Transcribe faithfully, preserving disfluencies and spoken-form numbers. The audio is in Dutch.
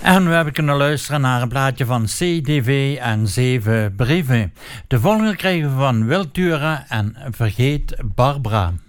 En we hebben kunnen luisteren naar een plaatje van C D V en Zeven Brieven. De volgende krijgen we van Wiltura en Vergeet Barbara.